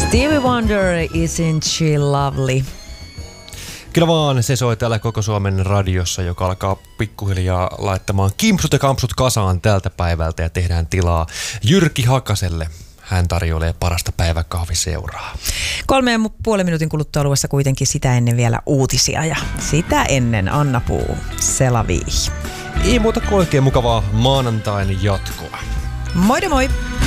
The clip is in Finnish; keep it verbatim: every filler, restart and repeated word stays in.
Stevie Wonder, Isn't She Lovely? Kyllä vaan, se soi täällä Koko Suomen radiossa, joka alkaa pikkuhiljaa laittamaan kimpsut ja kampsut kasaan tältä päivältä ja tehdään tilaa Jyrki Hakaselle. Hän tarjoilee parasta päiväkahviseuraa. Kolme ja puolen minuutin kuluttua luvassa kuitenkin sitä ennen vielä uutisia ja sitä ennen Anna Puu, Selavi. Ei muuta kuin oikein mukavaa maanantain jatkoa. Moi moi!